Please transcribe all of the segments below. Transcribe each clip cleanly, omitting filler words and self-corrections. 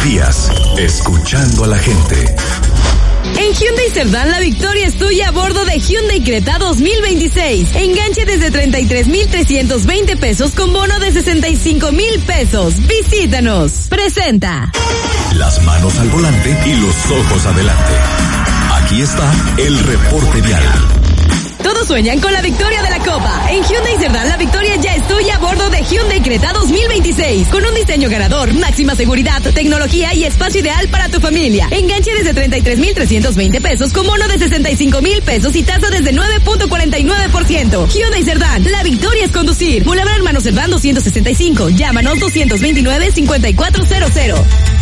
los días, escuchando a la gente. En Hyundai Cerdán, la victoria es tuya a bordo de Hyundai Creta 2026. Enganche desde 33,320 pesos con bono de 65,000 pesos. Visítanos. Presenta. Las manos al volante y los ojos adelante. Aquí está el reporte vial. Todos sueñan con la victoria de la Copa. En Hyundai Cerdán, la victoria ya es tuya a bordo de Hyundai Creta 2026. Con un diseño ganador, máxima seguridad, tecnología y espacio ideal para tu familia. Enganche desde 33,320 pesos con bono de 65,000 pesos y tasa desde 9.49%. Hyundai Cerdán, la victoria es conducir. Boulevard Hermano Cerdán 265. Llámanos 229-5400.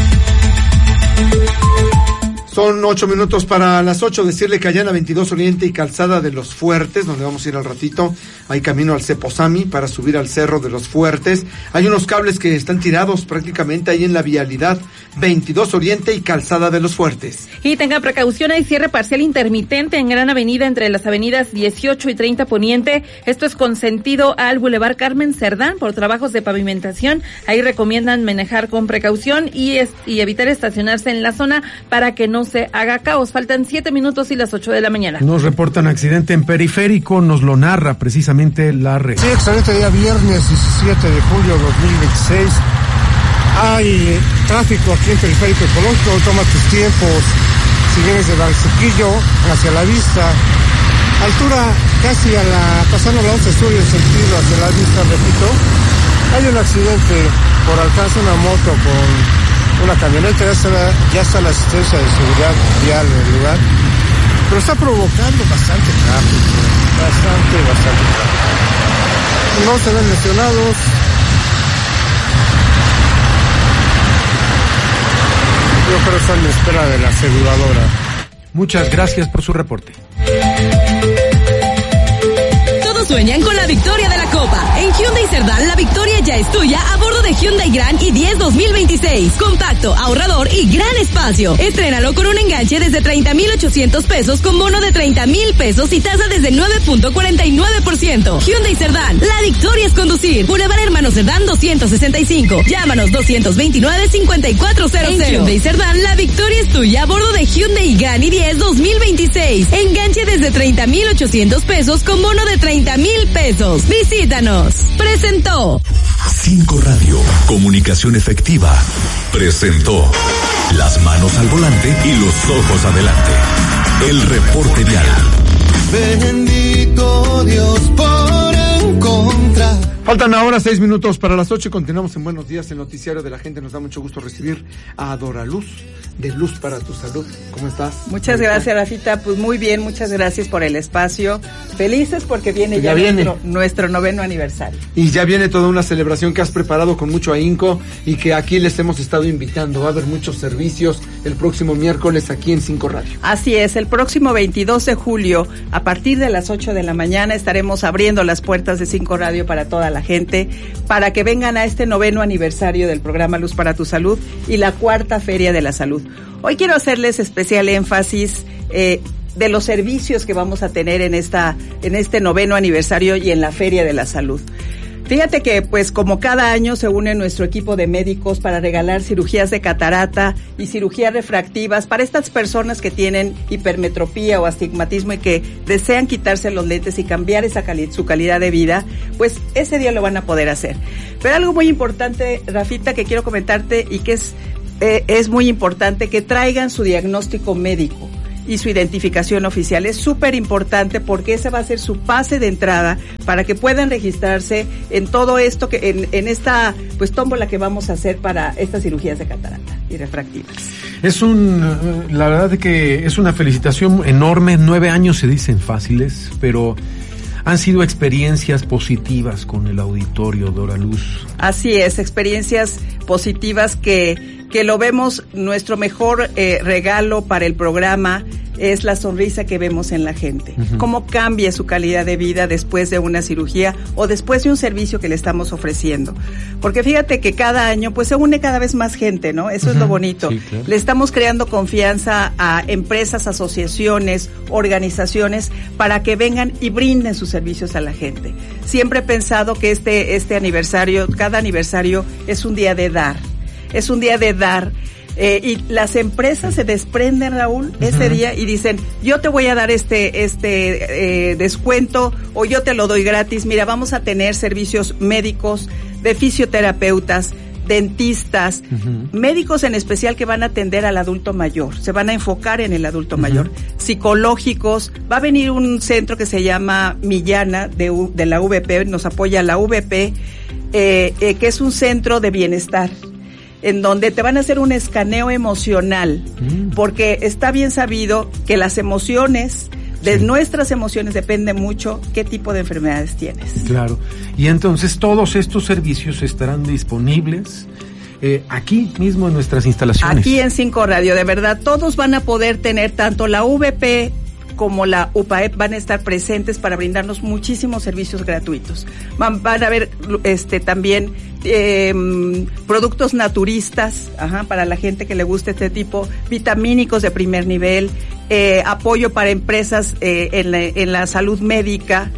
Son 8 minutos para las 8. Decirle que allá en la 22 Oriente y Calzada de los Fuertes, donde vamos a ir al ratito, hay camino al Ceposami para subir al Cerro de los Fuertes. Hay unos cables que están tirados prácticamente ahí en la vialidad 22 Oriente y Calzada de los Fuertes. Y tenga precaución, hay cierre parcial intermitente en Gran Avenida entre las avenidas 18 y 30 Poniente. Esto es con sentido al Boulevard Carmen Cerdán por trabajos de pavimentación. Ahí recomiendan manejar con precaución y evitar estacionarse en la zona para que no se haga caos. Faltan 7 minutos y las 8 de la mañana. Nos reportan accidente en Periférico, nos lo narra precisamente la red. Sí, excelente día, viernes 17 de julio 2026. Hay tráfico aquí en Periférico Ecológico, toma tus tiempos. Si vienes de Barzuquillo hacia la vista, altura casi pasando la 11 sur y el sentido hacia la vista, repito, hay un accidente por alcance, una moto con una camioneta, ya está la asistencia de seguridad vial en el lugar, pero está provocando bastante tráfico. No se ven lesionados. Yo creo que están en espera de la aseguradora. Muchas gracias por su reporte. Sueñan con la victoria de la Copa. En Hyundai Cerdán, la victoria ya es tuya a bordo de Hyundai Grand i10 2026. Compacto, ahorrador y gran espacio. Estrénalo con un enganche desde 30,800 pesos con bono de 30,000 pesos y tasa desde 9.49%. Hyundai Cerdán, la victoria es conducir. Boulevard Hermano Cerdán 265. Llámanos 229-5400. En Hyundai Cerdán, la victoria es tuya a bordo de Hyundai Grand i10 2026. Enganche desde 30,800 pesos con bono de 30,000 pesos. Visítanos. Presentó 5 Radio, comunicación efectiva. Presentó las manos al volante y los ojos adelante. El reporte vial. Bendito Dios por encontrar. Faltan ahora 6 minutos para las 8 y continuamos en Buenos Días, el noticiario de la gente. Nos da mucho gusto recibir a Dora Luz, de Luz para tu Salud. ¿Cómo estás? Muchas gracias, Rafita. Pues muy bien, muchas gracias por el espacio. Felices porque viene nuestro 9º aniversario. Y ya viene toda una celebración que has preparado con mucho ahínco y que aquí les hemos estado invitando. Va a haber muchos servicios el próximo miércoles aquí en 5 Radio. Así es, el próximo 22 de julio, a partir de las 8 de la mañana, estaremos abriendo las puertas de 5 Radio para toda la gente, para que vengan a este 9º aniversario del programa Luz para tu Salud y la 4ª Feria de la Salud. Hoy quiero hacerles especial énfasis de los servicios que vamos a tener en este 9º aniversario y en la Feria de la Salud. Fíjate que, pues, como cada año se une nuestro equipo de médicos para regalar cirugías de catarata y cirugías refractivas para estas personas que tienen hipermetropía o astigmatismo y que desean quitarse los lentes y cambiar su calidad de vida, pues ese día lo van a poder hacer. Pero algo muy importante, Rafita, que quiero comentarte y que es muy importante, que traigan su diagnóstico médico y su identificación oficial. Es súper importante porque ese va a ser su pase de entrada para que puedan registrarse en todo esto, que en esta pues tómbola que vamos a hacer para estas cirugías de catarata y refractivas. La verdad es que es una felicitación enorme. 9 años se dicen fáciles, pero han sido experiencias positivas con el auditorio, Dora Luz. Así es, experiencias positivas que lo vemos. Nuestro mejor regalo para el programa es la sonrisa que vemos en la gente. Uh-huh. Cómo cambia su calidad de vida después de una cirugía o después de un servicio que le estamos ofreciendo. Porque fíjate que cada año pues se une cada vez más gente, ¿no? Eso es lo bonito. Sí, claro. Le estamos creando confianza a empresas, asociaciones, organizaciones para que vengan y brinden sus servicios a la gente. Siempre he pensado que este aniversario, cada aniversario es un día de dar. Es un día de dar Y las empresas se desprenden, Raúl, ese día y dicen, yo te voy a dar este descuento o yo te lo doy gratis. Mira, vamos a tener servicios médicos, de fisioterapeutas, dentistas, médicos en especial que van a atender al adulto mayor, se van a enfocar en el adulto mayor, psicológicos, va a venir un centro que se llama Millana de la VP, nos apoya la VP, que es un centro de bienestar, en donde te van a hacer un escaneo emocional, porque está bien sabido que las emociones, de nuestras emociones depende mucho qué tipo de enfermedades tienes. Claro. Y entonces todos estos servicios estarán disponibles aquí mismo en nuestras instalaciones. Aquí en 5 Radio, de verdad, todos van a poder tener, tanto la VP como la UPAEP van a estar presentes para brindarnos muchísimos servicios gratuitos. Van a haber también productos naturistas, para la gente que le guste este tipo, vitamínicos de primer nivel, apoyo para empresas en la salud médica,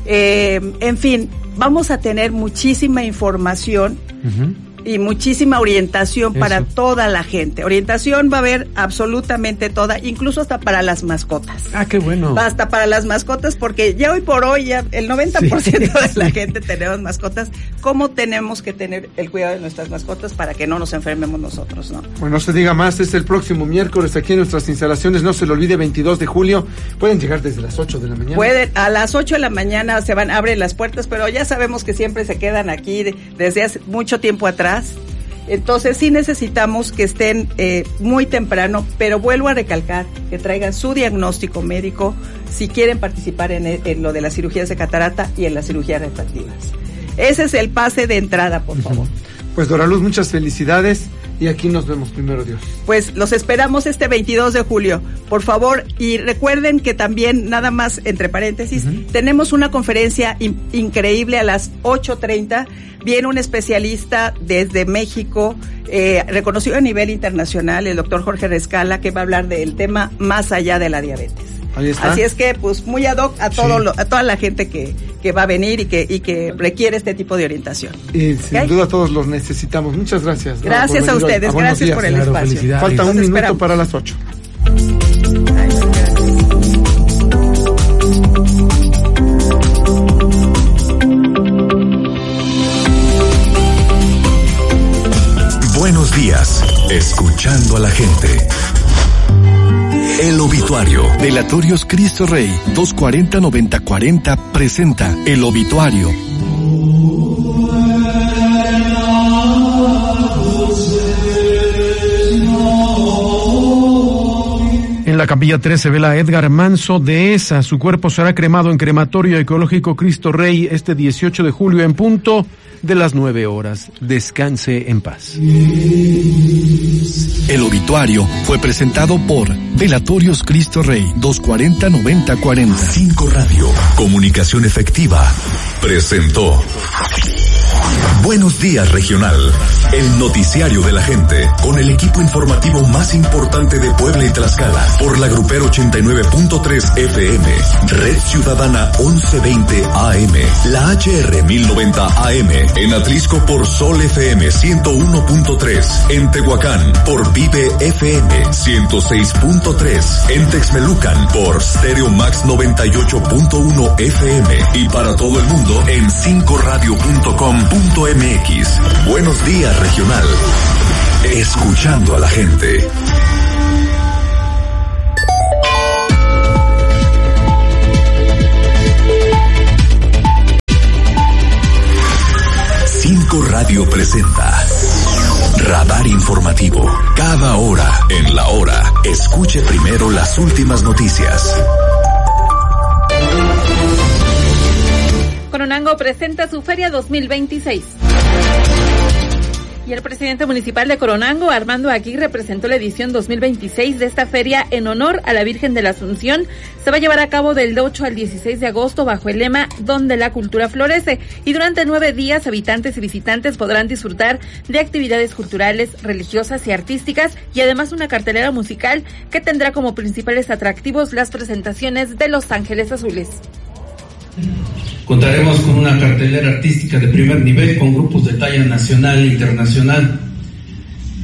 en fin, vamos a tener muchísima información y muchísima orientación para toda la gente. Orientación va a haber absolutamente toda, incluso hasta para las mascotas. Ah, qué bueno. Hasta para las mascotas, porque ya hoy por hoy ya el 90% de la gente tenemos mascotas. ¿Cómo tenemos que tener el cuidado de nuestras mascotas para que no nos enfermemos nosotros, no? Bueno, no se diga más, es el próximo miércoles aquí en nuestras instalaciones, no se lo olvide, 22 de julio. Pueden llegar desde las 8 de la mañana. Pueden, a las 8 de la mañana abren las puertas, pero ya sabemos que siempre se quedan aquí desde hace mucho tiempo atrás. Entonces sí necesitamos que estén muy temprano, pero vuelvo a recalcar que traigan su diagnóstico médico si quieren participar en lo de las cirugías de catarata y en las cirugías refractivas. Ese es el pase de entrada, por favor. Pues Dora Luz, muchas felicidades y aquí nos vemos, primero Dios. Pues los esperamos este 22 de julio, por favor, y recuerden que también, nada más entre paréntesis, tenemos una conferencia increíble a las 8:30. Viene un especialista desde México, reconocido a nivel internacional, el doctor Jorge Rescala, que va a hablar del tema más allá de la diabetes. Ahí está. Así es que, pues, muy ad hoc a toda la gente que va a venir y que requiere este tipo de orientación. Y sin duda todos los necesitamos. Muchas gracias. Gracias a ustedes, gracias por el espacio. Falta un minuto para las 8. Buenos días, escuchando a la gente. El obituario. Velatorios Cristo Rey 240-9040 presenta El Obituario. En la capilla 13 vela Edgar Manso de ESA. Su cuerpo será cremado en crematorio ecológico Cristo Rey este 18 de julio en punto de las 9 horas. Descanse en paz. El Obituario fue presentado por Velatorios Cristo Rey 240-9040. 5 Radio, comunicación efectiva, presentó Buenos Días Regional, el noticiario de la gente, con el equipo informativo más importante de Puebla y Tlaxcala, por la Grupero 89.3 FM, Red Ciudadana 1120 AM, la HR 1090 AM, en Atlisco por Sol FM 101.3, en Tehuacán por Vive FM 106.3, en Texmelucan por Stereo Max 98.1 FM y para todo el mundo en 5radio.com.mx. Buenos días regional, escuchando a la gente. Cinco Radio presenta Radar Informativo. Cada hora, en la hora, escuche primero las últimas noticias. Coronango presenta su Feria 2026. Y el presidente municipal de Coronango, Armando Aguirre, presentó la edición 2026 de esta feria en honor a la Virgen de la Asunción. Se va a llevar a cabo del 8 al 16 de agosto bajo el lema Donde la cultura florece. Y durante 9 días, habitantes y visitantes podrán disfrutar de actividades culturales, religiosas y artísticas, y además una cartelera musical que tendrá como principales atractivos las presentaciones de Los Ángeles Azules. Contaremos con una cartelera artística de primer nivel con grupos de talla nacional e internacional.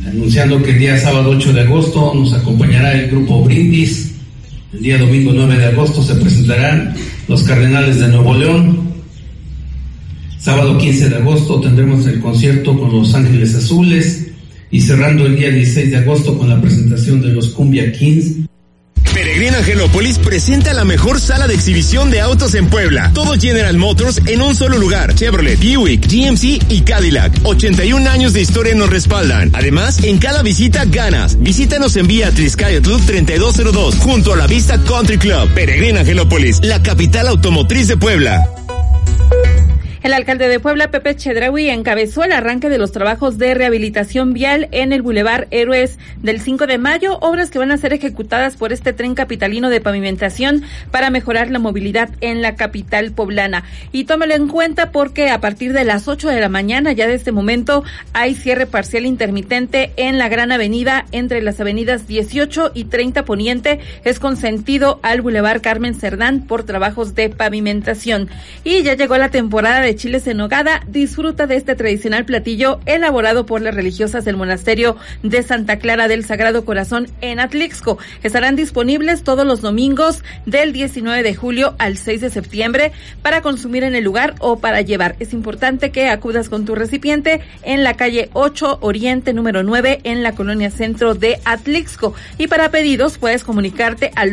anunciando que el día sábado 8 de agosto nos acompañará el grupo Brindis. El día domingo 9 de agosto se presentarán los Cardenales de Nuevo León. Sábado 15 de agosto tendremos el concierto con Los Ángeles Azules y cerrando el día 16 de agosto con la presentación de los Cumbia Kings. Peregrina Angelópolis presenta la mejor sala de exhibición de autos en Puebla. Todo General Motors en un solo lugar. Chevrolet, Buick, GMC y Cadillac. 81 años de historia nos respaldan. Además, en cada visita ganas. Visítanos en vía Triscayotl 3202 junto a la Vista Country Club. Peregrina Angelópolis, la capital automotriz de Puebla. El alcalde de Puebla, Pepe Chedraui, encabezó el arranque de los trabajos de rehabilitación vial en el Boulevard Héroes del 5 de mayo, obras que van a ser ejecutadas por este tren capitalino de pavimentación para mejorar la movilidad en la capital poblana. Y tómelo en cuenta porque a partir de las 8 de la mañana, ya de este momento, hay cierre parcial intermitente en la Gran Avenida entre las avenidas 18 y 30 Poniente, es con sentido al Boulevard Carmen Cerdán por trabajos de pavimentación. Y ya llegó la temporada de chiles en nogada. Disfruta de este tradicional platillo elaborado por las religiosas del monasterio de Santa Clara del Sagrado Corazón en Atlixco. Estarán disponibles todos los domingos del 19 de julio al 6 de septiembre para consumir en el lugar o para llevar. Es importante que acudas con tu recipiente en la calle 8 Oriente número 9 en la colonia centro de Atlixco. Y para pedidos puedes comunicarte al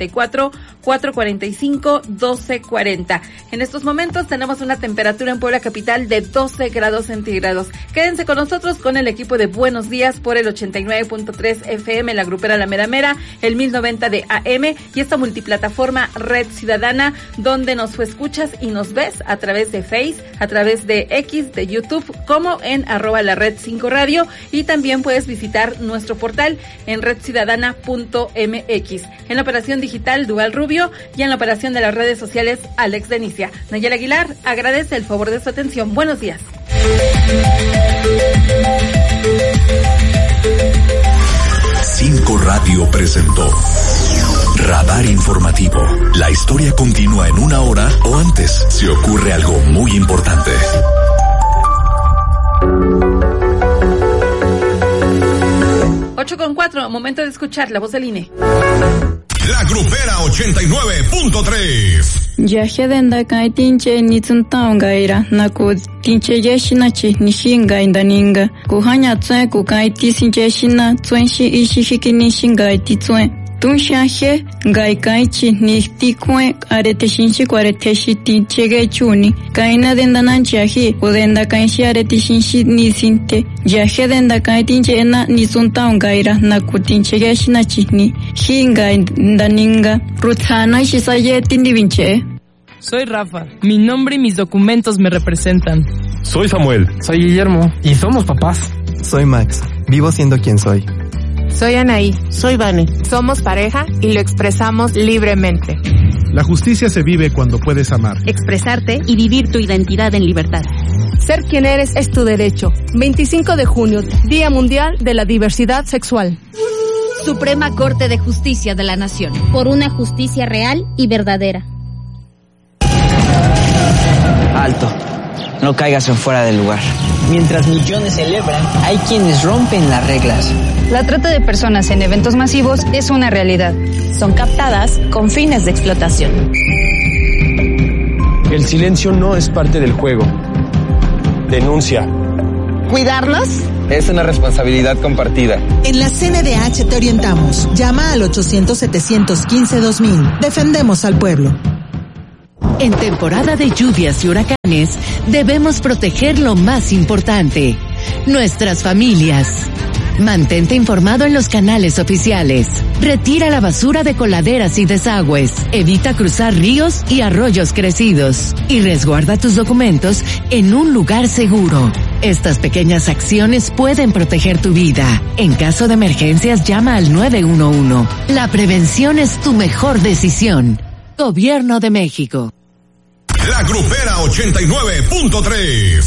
244-445-1240. En estos momentos tenemos una temperatura en Puebla capital de 12 grados centígrados. Quédense con nosotros con el equipo de Buenos Días por el 89.3 FM, la grupera La Mera Mera, el 1090 de AM y esta multiplataforma Red Ciudadana, donde nos escuchas y nos ves a través de Face, a través de X, de YouTube, como en @lared5radio, y también puedes visitar nuestro portal en redciudadana.mx. En la operación digital, Dual Rubio, y en la operación de las redes sociales, Alex Denicia. Nayel Aguilar agradece el favor de su atención. Buenos días. Cinco Radio presentó Radar Informativo. La historia continúa en una hora o antes si ocurre algo muy importante. 8:04, momento de escuchar la voz del INE. La grupera 89.3. Yahedenda kai tinche ni tsuntaungaira naku tinche yashina chi nishinga indaninga kuhanya tsue ku kai tisin yashina tsuenshi ishihiki nishinga titsue tunshahe gai kai chi ni tikue arete shinshi arete shiti chege chuni kaina denda nanchahi udenda kai shi arete shinshi ni sinte yahedenda kai tinche na ni tsuntaungaira naku tinche yashina chi ni hinga indaninga ruthana shisaye tindivinche. Soy Rafa. Mi nombre y mis documentos me representan. Soy Samuel. Soy Guillermo. Y somos papás. Soy Max. Vivo siendo quien soy. Soy Anaí. Soy Vane. Somos pareja y lo expresamos libremente. La justicia se vive cuando puedes amar, expresarte y vivir tu identidad en libertad. Ser quien eres es tu derecho. 25 de junio, Día Mundial de la Diversidad Sexual. Suprema Corte de Justicia de la Nación. Por una justicia real y verdadera. Alto, no caigas en fuera del lugar. Mientras millones celebran, hay quienes rompen las reglas. La trata de personas en eventos masivos es una realidad. Son captadas con fines de explotación. El silencio no es parte del juego. Denuncia. ¿Cuidarlos? Es una responsabilidad compartida. En la CNDH te orientamos. Llama al 800-715-2000. Defendemos al pueblo. En temporada de lluvias y huracanes, debemos proteger lo más importante, nuestras familias. Mantente informado en los canales oficiales. Retira la basura de coladeras y desagües. Evita cruzar ríos y arroyos crecidos. Y resguarda tus documentos en un lugar seguro. Estas pequeñas acciones pueden proteger tu vida. En caso de emergencias, llama al 911. La prevención es tu mejor decisión. Gobierno de México. La grupera 89.3.